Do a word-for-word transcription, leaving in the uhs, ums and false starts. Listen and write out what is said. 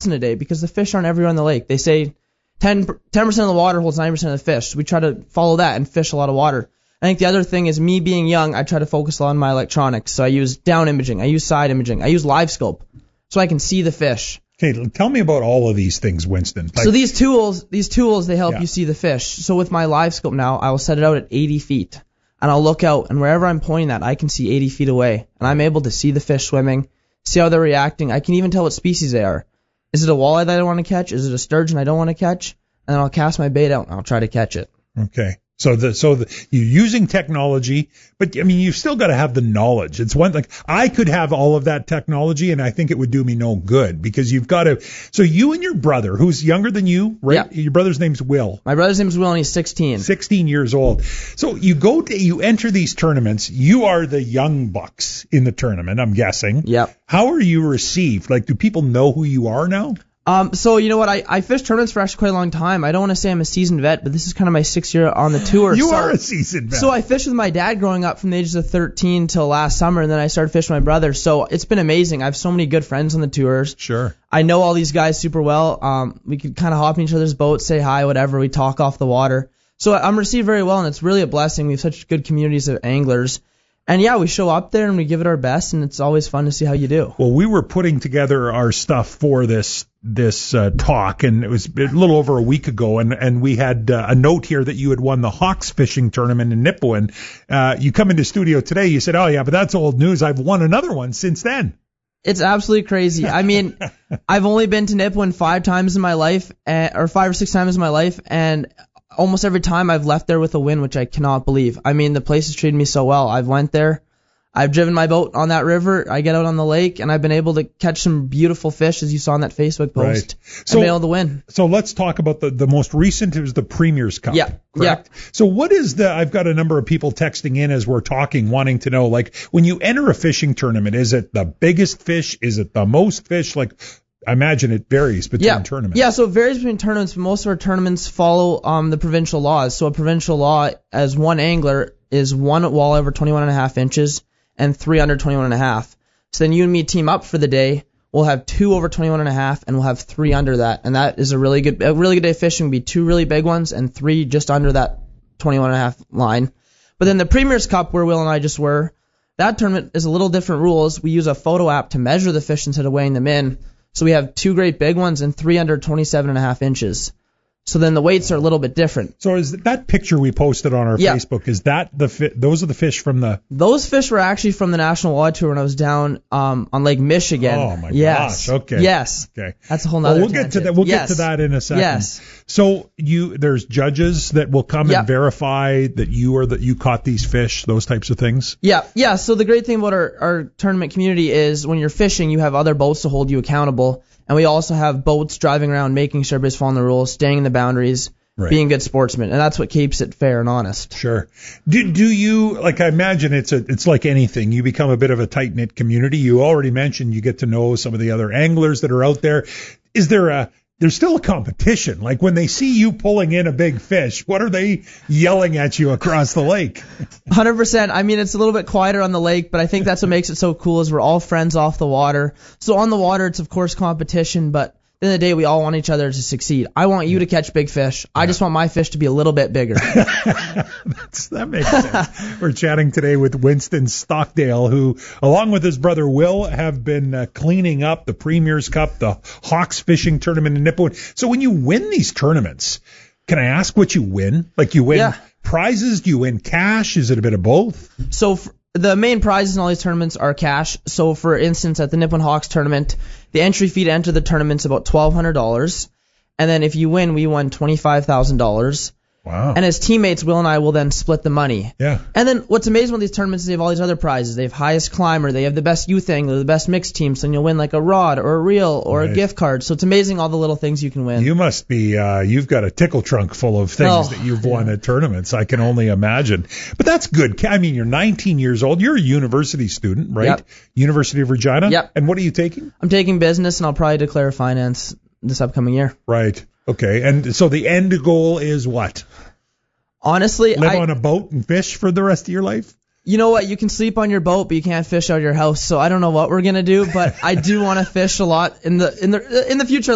in a day because the fish aren't everywhere on the lake. They say ten percent of the water holds ninety percent of the fish. So we try to follow that and fish a lot of water. I think the other thing is me being young, I try to focus on my electronics. So I use down imaging, I use side imaging, I use live scope so I can see the fish. Okay, tell me about all of these things, Winston. Like, so these tools, these tools, they help yeah. you see the fish. So with my live scope now, I will set it out at eighty feet. And I'll look out, and wherever I'm pointing that, I can see eighty feet away. And I'm able to see the fish swimming, see how they're reacting. I can even tell what species they are. Is it a walleye that I want to catch? Is it a sturgeon I don't want to catch? And then I'll cast my bait out, and I'll try to catch it. Okay. So the so the, you're using technology, but I mean you've still got to have the knowledge. It's one like I could have all of that technology, and I think it would do me no good because you've got to. So you and your brother, who's younger than you, right? Yeah. Your brother's name's Will. My brother's name's Will, and he's sixteen. sixteen years old. So you go to you enter these tournaments. You are the young bucks in the tournament, I'm guessing. Yep. How are you received? Like, do people know who you are now? Um, so, you know what, I, I fished tournaments for actually quite a long time. I don't want to say I'm a seasoned vet, but this is kind of my sixth year on the tour. You so, are a seasoned vet. So I fished with my dad growing up from the ages of thirteen till last summer, and then I started fishing with my brother. So it's been amazing. I have so many good friends on the tours. Sure. I know all these guys super well. Um, we could kind of hop in each other's boats, say hi, whatever. We talk off the water. So I'm received very well, and it's really a blessing. We have such good communities of anglers. And yeah, we show up there and we give it our best, and it's always fun to see how you do. Well, we were putting together our stuff for this this uh, talk, and it was a little over a week ago, and, and we had uh, a note here that you had won the Hawks fishing tournament in Nipawin. Uh, you come into studio today, you said, oh yeah, but that's old news. I've won another one since then. It's absolutely crazy. I mean, I've only been to Nipawin five times in my life, uh, or five or six times in my life, and almost every time I've left there with a win, which I cannot believe. I mean, the place has treated me so well. I've went there. I've driven my boat on that river. I get out on the lake, and I've been able to catch some beautiful fish, as you saw on that Facebook post. Right. So, I've been able to win. So let's talk about the, the most recent. It was the Premier's Cup. Yeah. Correct? Yeah. So what is the, I've got a number of people texting in as we're talking, wanting to know, like, when you enter a fishing tournament, is it the biggest fish? Is it the most fish? Like, I imagine it varies between yeah. tournaments. Yeah, so it varies between tournaments, but most of our tournaments follow um, the provincial laws. So a provincial law, as one angler, is one walleye over twenty-one and a half inches and three under twenty-one and a half. So then you and me team up for the day. We'll have two over twenty-one and a half, and we'll have three under that. And that is a really good, a really good day of fishing. Would be two really big ones and three just under that twenty-one and a half line. But then the Premier's Cup, where Will and I just were, that tournament is a little different rules. We use a photo app to measure the fish instead of weighing them in. So we have two great big ones and three under twenty-seven and a half inches. So then the weights are a little bit different. So is that picture we posted on our yeah. Facebook, is that the fi- those are the fish from the... Those fish were actually from the National Walleye Tour when I was down um, on Lake Michigan. Oh, my yes. gosh. Okay. Yes. Okay. That's a whole nother well, we'll get to that. We'll yes. get to that in a second. Yes. So you, there's judges that will come yep. and verify that you are that you caught these fish, those types of things. Yeah. Yeah. So the great thing about our, our tournament community is when you're fishing, you have other boats to hold you accountable. And we also have boats driving around, making sure everybody's following the rules, staying in the boundaries, right. being good sportsmen, and that's what keeps it fair and honest. Sure. Do do you, like, I imagine it's a it's like anything. You become a bit of a tight knit community. You already mentioned you get to know some of the other anglers that are out there. Is there a There's still a competition. Like when they see you pulling in a big fish, what are they yelling at you across the lake? one hundred percent. I mean, it's a little bit quieter on the lake, but I think that's what makes it so cool is we're all friends off the water. So on the water, it's of course competition, but at the end of the day, we all want each other to succeed. I want you to catch big fish. I just want my fish to be a little bit bigger. That's, that makes sense. We're chatting today with Winston Stockdale, who, along with his brother Will, have been uh, cleaning up the Premier's Cup, the Hawks fishing tournament in Nipawin. So when you win these tournaments, can I ask what you win? Like you win yeah. prizes? Do you win cash? Is it a bit of both? So for, the main prizes in all these tournaments are cash. So, for instance, at the Nipawin Hawks tournament, the entry fee to enter the tournament's about twelve hundred dollars. And then if you win, we won twenty-five thousand dollars. Wow. And as teammates, Will and I will then split the money. Yeah. And then what's amazing about these tournaments is they have all these other prizes. They have highest climber, they have the best youth angler, the best mixed team, so you'll win like a rod or a reel or right. a gift card. So it's amazing all the little things you can win. You must be, uh, you've got a tickle trunk full of things oh, that you've yeah. won at tournaments. I can only imagine. But that's good. I mean, you're nineteen years old. You're a university student, right? Yep. University of Regina? Yep. And what are you taking? I'm taking business, and I'll probably declare finance this upcoming year. Right. Okay. And so the end goal is what? Honestly, live I, on a boat and fish for the rest of your life? You know what? You can sleep on your boat, but you can't fish out of your house. So I don't know what we're gonna do, but I do want to fish a lot in the in the in the future.